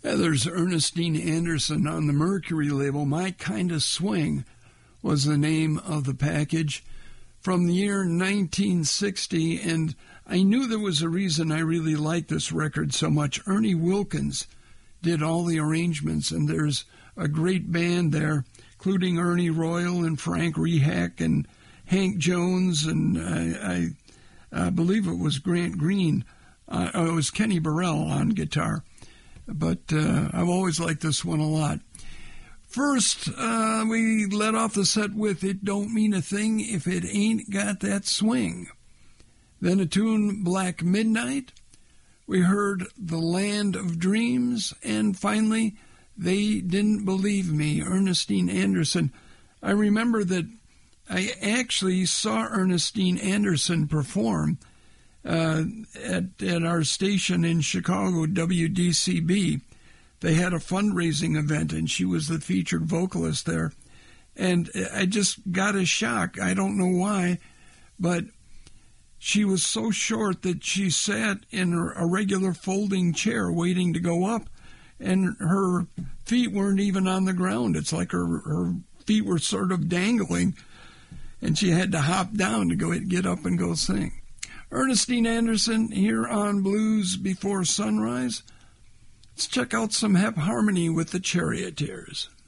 There's Ernestine Anderson on the Mercury label. My Kind of Swing was the name of the package from the year 1960, and I knew there was a reason I really liked this record so much. Ernie Wilkins did all the arrangements, and there's a great band there, including Ernie Royal and Frank Rehack and Hank Jones, and I believe it was Grant Green. It was Kenny Burrell on guitar. But I've always liked this one a lot. First, we let off the set with It Don't Mean a Thing If It Ain't Got That Swing. Then a tune, Black Midnight. We heard The Land of Dreams. And finally, They Didn't Believe Me, Ernestine Anderson. I remember that I actually saw Ernestine Anderson perform at our station in Chicago, WDCB. They had a fundraising event, and she was the featured vocalist there. And I just got a shock. I don't know why, but she was so short that she sat in a regular folding chair waiting to go up, and her feet weren't even on the ground. It's like her feet were sort of dangling, and she had to hop down to go get up and go sing. Ernestine Anderson here on Blues Before Sunrise. Let's check out some Hep Harmony with the Charioteers.